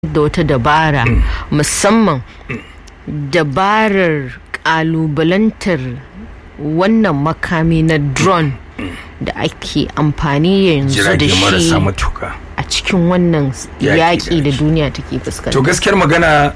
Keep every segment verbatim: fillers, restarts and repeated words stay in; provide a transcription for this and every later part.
da wata dabara musamman dabarar kalubalantar wannan makami na drone da ake amfani yanzu da shi a cikin wannan yaƙi da duniya take fuskanta. To gaskiyar magana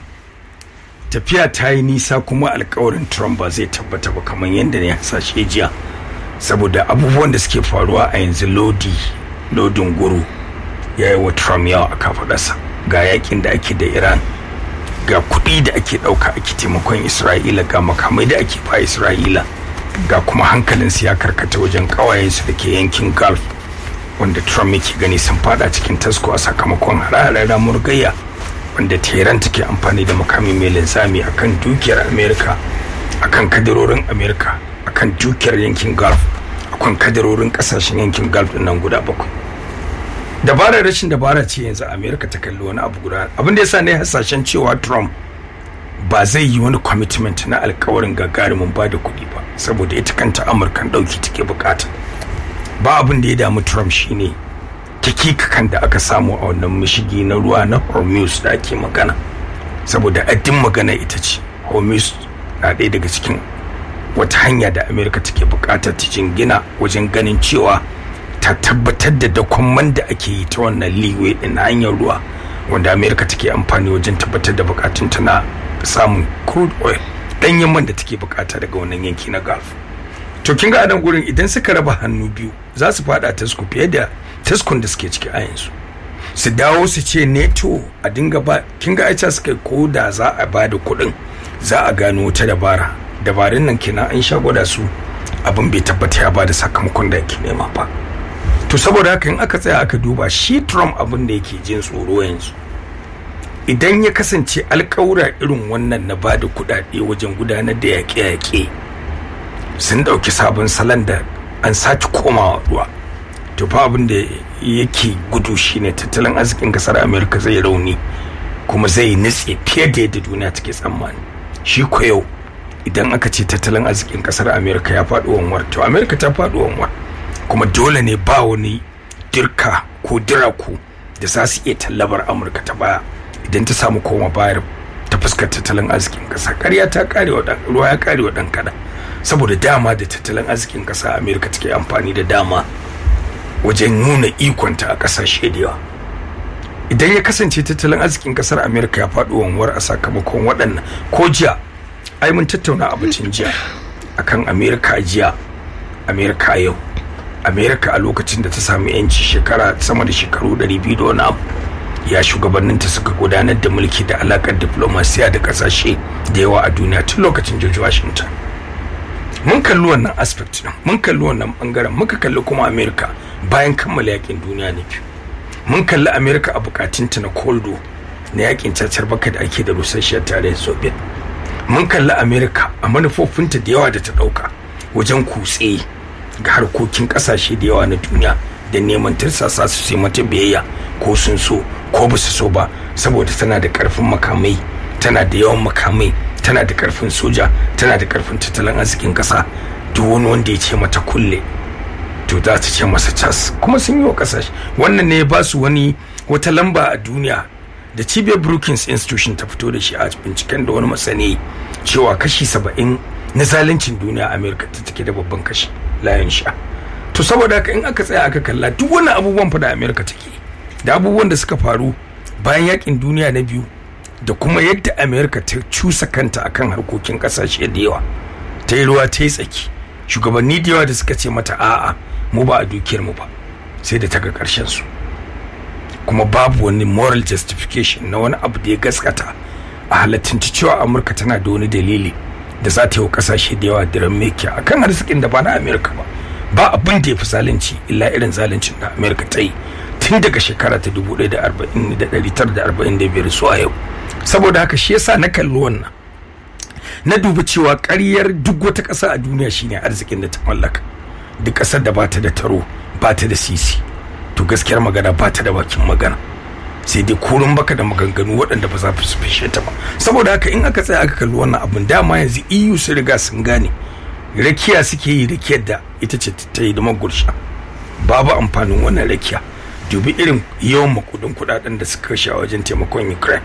tafiya ta yi nisa kuma alkawarin Trump ba zai tabbata ba kamar yadda ne hasashe jiya, saboda abubuwan da suke faruwa a yanzu lodi lodin guru ya yi wa Trump yawa a kafadarsa, ga yakin da ake da Iran, ga kuɗi da ake ɗauka ake taimakon Isra'ila, ga makamai da ake ba Isra'ila, ga kuma hankalinsu ya karkata wajen ƙawayensu da ke yankin Gulf wanda Trump yake gani sun fada cikin tasko a sakamakon hare-haren ramuwar gayya wanda Tehran take amfani da makami mai linzami akan dukiyar Amerika, akan kadarorin Amerika, akan dukiyar yankin Gulf, akan kadarorin kasashen yankin Gulf din nan guda bakwai. Dabarar rashin dabara ce yanzu Amerika ta kalli wani abu guda. Abin da yasa ne hasashen cewa Trump ba zai yi wani commitment na alkawarin gagarumin ba da kuɗi ba, saboda ita kanta Amurkan ɗauki take bukata. Ba abin da ya damu Trump shine kikikakan da aka samu a wannan mashigi na ruwa na Hormuz da ake magana, saboda addin magana ita ce Hormuz na ɗaya daga cikin wata hanya da Amerika take bukatar ta jingina wajen ganin cewa ta tabbatar da dakon man da ake yi ta wannan leeway din hanyar ruwa wanda Amerika take amfani wajen tabbatar da bukatunta na samun crude oil, ɗanyen man da take bukata daga wannan yanki na Gulf. To kin ga anan gurin idan suka raba hannu biyu za su fada tasku fiye da taskun da suke ciki a yanzu, su dawo su ce neto a dinga ba. Kin ga aicha suka ko da za a ba da kuɗin za a gano wata dabara, dabarun nan kenan an sha gwada su, abin bai tabbata ya ba da sakamakon da yake nema ba. To saboda haka in aka tsaya aka duba shi Trump abin da yake jin tsoro yanzu, idan ya kasance alƙawura irin wannan na ba da kuɗaɗe wajen gudanar da yaƙe-yaƙe sun ɗauki sabon salon da an sake komawa ruwa, to fa abin da yake gudu shine tattalin arzikin ƙasar Amerika zai rauni kuma zai nutse fiye da yadda duniya take tsammani. Shi ko yau idan aka ce tattalin arzikin ƙasar Amerika ya faɗi wanwar, to Amerika ta faɗi wanwar, kuma dole ne ba wani dirka ko diraku da za su iya tallabar Amurka ta baya idan ta samu koma bayar ta fuskar tattalin arzikin ƙasa. Ƙarya ta kare wa ɗan ruwa ya kare wa ɗan kada, saboda dama da tattalin arzikin ƙasa Amerika take amfani da dama wajen nuna ikonta a ƙasashe da yawa. Idan ya kasance tattalin arzikin ƙasar Amerika ya faɗi wanwar a sakamakon waɗannan, ko jiya ai mun tattauna abincin jiya akan Amerika jiya, Amerika yau. Amerika a lokacin da ta sami yanci shekara sama da shekaru ɗari biyu da wani abu, ya shugabanninta suka gudanar da mulki da alakar diplomasiya da kasashe da yawa a duniya tun lokacin George Washington. Mun kalli wannan aspect din, mun kalli wannan bangaren, muka kalli kuma Amerika bayan kammala yakin duniya na biyu. Mun kalli Amerika a bukatunta na Cold War na yakin cacar baka da ake da rusasshiyar tarayyar Soviet. Mun kalli Amerika a manufofinta da yawa da ta dauka wajen kutse ga harkokin kasashe da yawa na duniya da neman tirsasa su sai mata biyayya ko sun so ko ba su so ba, saboda tana da karfin makamai, tana da yawan makamai, tana da karfin soja, tana da karfin tattalin arzikin kasa. Duk wani wanda ya ce mata kulle to za ta ce masa cas, kuma sun yi wa kasashe. Wannan ne ya ba su wani wata lamba a duniya da cibiyar Brookings Institution ta fito da shi a binciken da wani masani cewa kashi saba'in na zaluncin duniya Amerika ta take da babban kashi layin sha. To saboda haka in aka tsaya aka kalla duk wannan abubuwan fa da Amerika take da abubuwan da suka faru bayan yakin duniya na biyu da kuma yadda Amerika ta cusa kanta akan harkokin kasashe da yawa, ta yi ruwa ta yi tsaki, shugabanni da yawa da suka ce mata a'a mu ba a dukiyar mu ba, sai da ta ga karshen su, kuma babu wani moral justification na wani abu da ya gaskata a halattun cewa Amurka tana da wani dalili da za ta yi wa kasashe da yawa diran meki a kan arzikin da ba na Amerika ba. Ba abin da ya fi zalunci illa irin zaluncin da Amerika ta yi tun daga shekara ta dubu ɗaya da arba'in da ɗari tara da arba'in da biyar zuwa yau. Saboda haka shi yasa na kalli wannan, na duba cewa ƙaryar duk wata ƙasa a duniya shine arzikin da ta mallaka. Duk ƙasar da bata da taro, bata da sisi, to gaskiyar magana bata da bakin magana, sai dai kurun baka da maganganu waɗanda ba za su fishe ta ba. Saboda haka in aka tsaya aka kalli wannan abin, dama yanzu E U sun riga sun gane rakiya suke yi, rakiyar da ita ce ta yi da magursha, babu amfanin wannan rakiya. dubi irin yawan makudin kudaden da suka kashe a wajen taimakon Ukraine